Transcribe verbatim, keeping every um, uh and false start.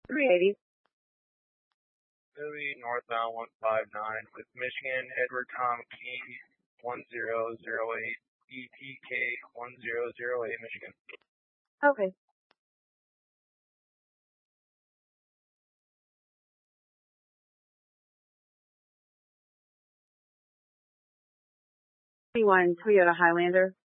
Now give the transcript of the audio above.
three eighty. Philly northbound one five nine with Michigan, Edward Tom King one zero zero eight, E T K one zero zero eight, Michigan. Okay. twenty-one Toyota Highlander.